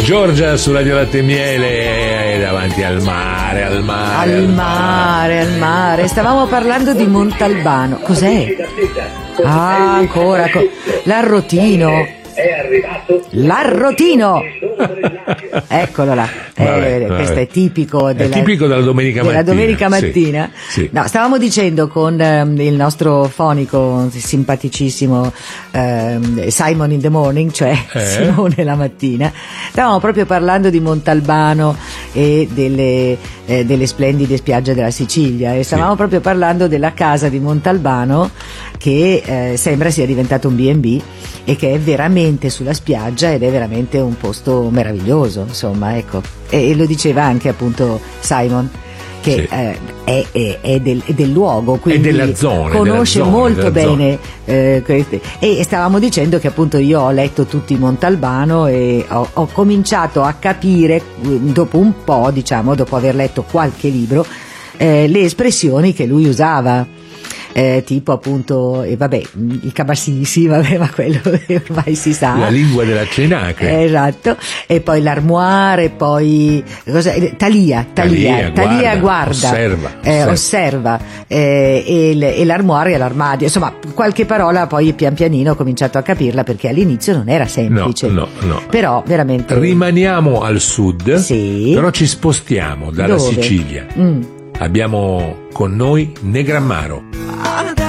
Giorgia su Radio Latte e Miele, davanti al mare, al mare. Al mare. Stavamo parlando di Montalbano. Cos'è? Ah, ancora. L'arrotino. L'arrotino. Eccolo là. Vabbè. Questo è tipico È tipico della domenica mattina. Della domenica mattina. Sì. No, stavamo dicendo con il nostro fonico simpaticissimo Simon in the morning, cioè Simone la mattina. Stavamo proprio parlando di Montalbano e delle splendide spiagge della Sicilia, e stavamo proprio parlando della casa di Montalbano che sembra sia diventato un B&B e che è veramente sulla spiaggia ed è veramente un posto meraviglioso, insomma, ecco. E lo diceva anche appunto Simon, che è del luogo, quindi è della zona, conosce molto bene queste. E stavamo dicendo che appunto io ho letto tutti Montalbano e ho cominciato a capire dopo un po', diciamo, dopo aver letto qualche libro, le espressioni che lui usava. Tipo appunto, il cabassisi, ma quello ormai si sa. La lingua della cenacre. Esatto. E poi l'armoire, poi Talia, guarda. Osserva. E l'armoire è l'armadio. Insomma, qualche parola poi pian pianino ho cominciato a capirla, perché all'inizio non era semplice. No. Però veramente. Rimaniamo al sud, sì. Però ci spostiamo dalla Dove? Sicilia. Abbiamo con noi Negrammaro.